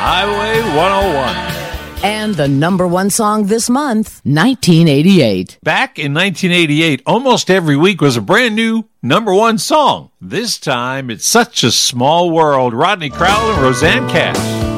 Highway 101. And the number one song this month, 1988. Back in 1988, almost every week was a brand new number one song. This time, it's Such a Small World. Rodney Crowell and Rosanne Cash.